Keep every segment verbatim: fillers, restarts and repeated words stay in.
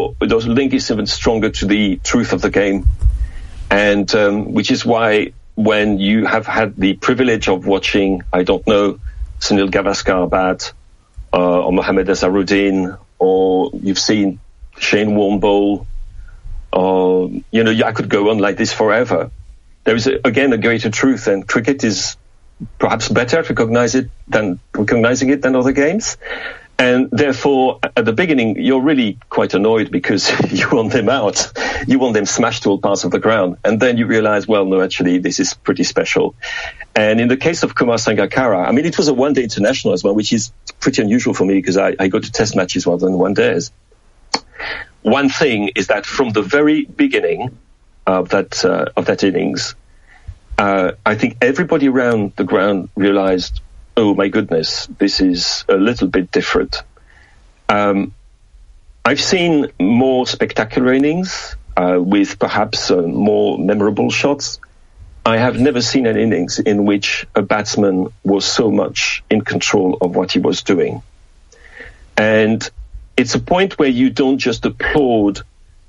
therefore those link is even stronger to the truth of the game. And um, which is why when you have had the privilege of watching, I don't know, Sunil Gavaskar bat, uh, or Mohammad Azharuddin, or you've seen Shane Warne bowl, or, you know, I could go on like this forever. There is, a, again, a greater truth, and cricket is perhaps better at recognize it than, recognizing it than other games. And therefore, at the beginning, you're really quite annoyed because you want them out. You want them smashed to all parts of the ground. And then you realize, well, no, actually, this is pretty special. And in the case of Kumar Sangakkara, I mean, it was a one-day international as well, which is pretty unusual for me because I, I go to test matches rather than one-days. One thing is that from the very beginning of that, uh, of that innings, uh, I think everybody around the ground realized, oh my goodness, this is a little bit different. Um, I've seen more spectacular innings uh, with perhaps uh, more memorable shots. I have never seen an innings in which a batsman was so much in control of what he was doing. And it's a point where you don't just applaud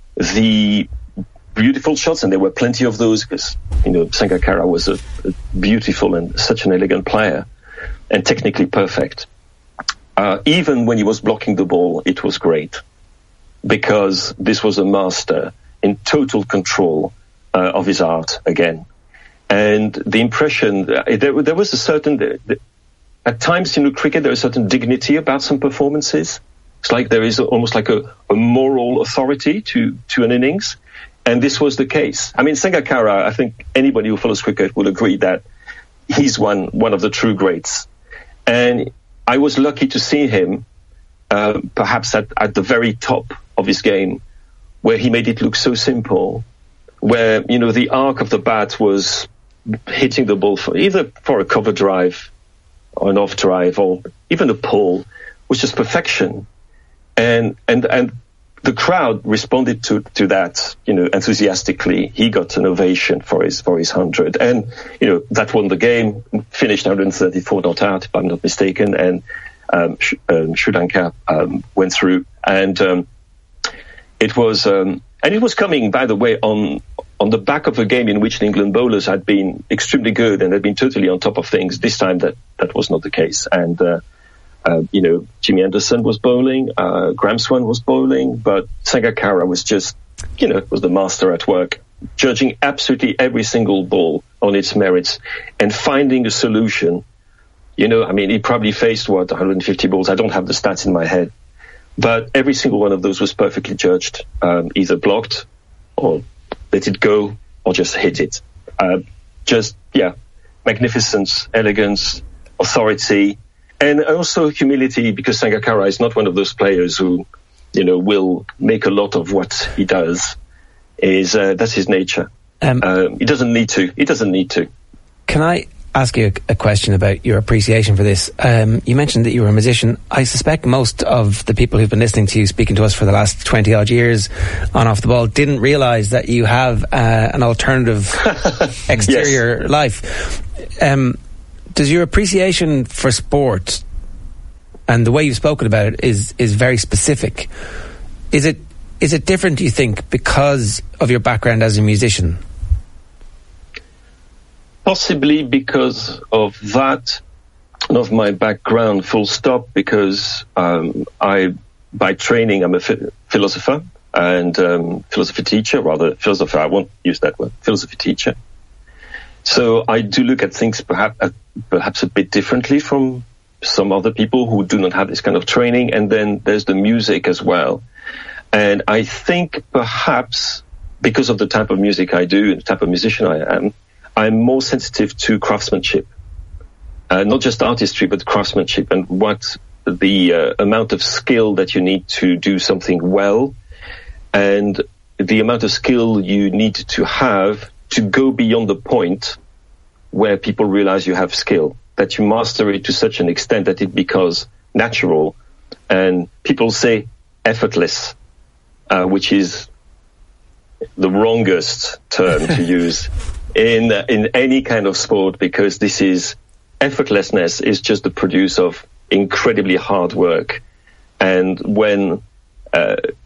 the beautiful shots, and there were plenty of those because, you know, Sangakkara was a, a beautiful and such an elegant player, and technically perfect. Uh, even when he was blocking the ball, it was great because this was a master in total control uh, of his art again. And the impression, uh, there, there was a certain, at times in cricket, there is a certain dignity about some performances. It's like there is almost like a, a moral authority to, to an innings. And this was the case. I mean, Sangakkara, I think anybody who follows cricket will agree that he's one, one of the true greats. And I was lucky to see him, uh, perhaps at, at the very top of his game, where he made it look so simple, where, you know, the arc of the bat was hitting the ball for either for a cover drive or an off drive or even a pull, was just perfection. And, and, and the crowd responded to, to that, you know, enthusiastically. He got an ovation for his, for his hundred. And, you know, that won the game, finished one hundred thirty-four not out, if I'm not mistaken. And, um, Sh- um Sri Lanka, um, went through. And, um, it was, um, and it was coming, by the way, on, on the back of a game in which the England bowlers had been extremely good and had been totally on top of things. This time that, that was not the case. And, uh, Uh, you know, Jimmy Anderson was bowling, uh, Graham Swan was bowling, but Sangakkara was just, you know, was the master at work, judging absolutely every single ball on its merits and finding a solution. You know, I mean, he probably faced, what, one hundred fifty balls. I don't have the stats in my head. But every single one of those was perfectly judged, um, either blocked or let it go or just hit it. Uh, just, yeah, magnificence, elegance, authority, and also humility, because Sangakkara is not one of those players who, you know, will make a lot of what he does. Is uh, that's his nature. Um, um, he doesn't need to. He doesn't need to. Can I ask you a, a question about your appreciation for this? Um, you mentioned that you were a musician. I suspect most of the people who've been listening to you speaking to us for the last twenty odd years on Off the Ball didn't realise that you have uh, an alternative exterior yes. life. Um, Does your appreciation for sport and the way you've spoken about it is, is very specific? Is it is it different, do you think, because of your background as a musician? Possibly because of that, and of my background, full stop, because um, I, by training, I'm a ph- philosopher and um, philosophy teacher, rather, philosopher, I won't use that word, philosophy teacher. So I do look at things perhaps uh, perhaps a bit differently from some other people who do not have this kind of training. And then there's the music as well. And I think perhaps because of the type of music I do and the type of musician I am, I'm more sensitive to craftsmanship. Uh, not just artistry, but craftsmanship and what the uh, amount of skill that you need to do something well, and the amount of skill you need to have to go beyond the point where people realize you have skill, that you master it to such an extent that it becomes natural. And people say effortless, uh, which is the wrongest term to use in in any kind of sport, because this is effortlessness is just the produce of incredibly hard work. And when uh,